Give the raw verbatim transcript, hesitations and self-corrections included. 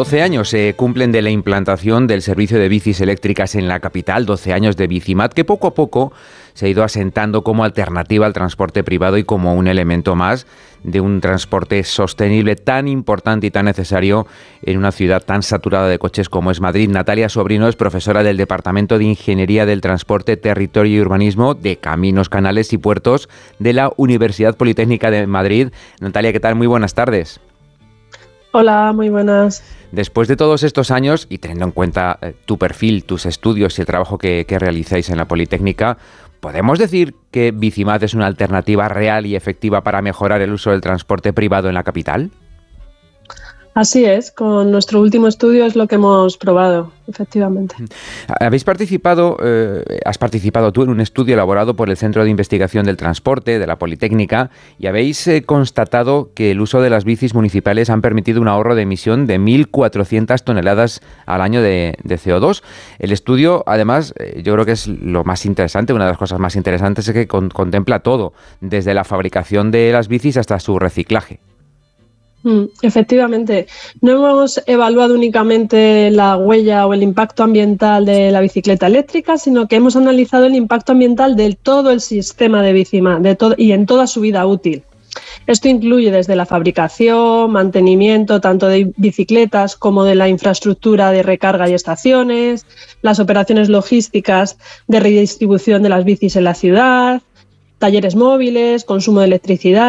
doce años se cumplen de la implantación del servicio de bicis eléctricas en la capital, doce años de Bicimat, que poco a poco se ha ido asentando como alternativa al transporte privado y como un elemento más de un transporte sostenible tan importante y tan necesario en una ciudad tan saturada de coches como es Madrid. Natalia Sobrino es profesora del Departamento de Ingeniería del Transporte, Territorio y Urbanismo de Caminos, Canales y Puertos de la Universidad Politécnica de Madrid. Natalia, ¿qué tal? Muy buenas tardes. Hola, muy buenas. Después de todos estos años y teniendo en cuenta eh, tu perfil, tus estudios y el trabajo que, que realizáis en la Politécnica, ¿podemos decir que Bicimat es una alternativa real y efectiva para mejorar el uso del transporte privado en la capital? Así es, con nuestro último estudio es lo que hemos probado, efectivamente. Habéis participado, eh, has participado tú en un estudio elaborado por el Centro de Investigación del Transporte de la Politécnica y habéis eh, constatado que el uso de las bicis municipales han permitido un ahorro de emisión de mil cuatrocientas toneladas al año de, de C O dos. El estudio, además, eh, yo creo que es lo más interesante, una de las cosas más interesantes es que con, contempla todo, desde la fabricación de las bicis hasta su reciclaje. Efectivamente, no hemos evaluado únicamente la huella o el impacto ambiental de la bicicleta eléctrica, sino que hemos analizado el impacto ambiental de todo el sistema de Bicimat de todo, y en toda su vida útil. Esto incluye desde la fabricación, mantenimiento tanto de bicicletas como de la infraestructura de recarga y estaciones, las operaciones logísticas de redistribución de las bicis en la ciudad, talleres móviles, consumo de electricidad.